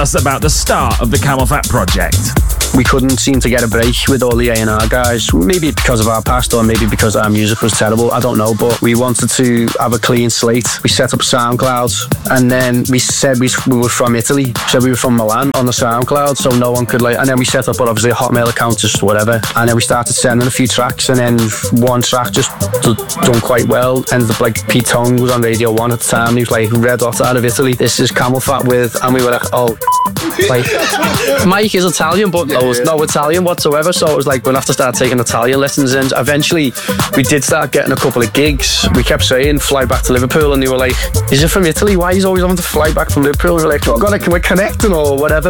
us about the start of the Camel Fat project. We couldn't seem to get a break with all the A&R guys. Maybe because of our past, or maybe because our music was terrible. I don't know, but we wanted to have a clean slate. We set up SoundCloud, and then we said we were from Italy. We said we were from Milan on the SoundCloud, so no one could and then we set up obviously a Hotmail account, just whatever. And then we started sending a few tracks, and then one track just done quite well. Ended up like Pete Tong was on Radio 1 at the time. He was like, Red Hot out of Italy. This is Camel Fat with, and we were like, oh, like Mike is Italian, but there was no Italian whatsoever, so it was like we'll have to start taking Italian lessons. And eventually we did start getting a couple of gigs. We kept saying fly back to Liverpool, and they were like, is it from Italy? Why is he always having to fly back from Liverpool? We were like, we're connecting or whatever.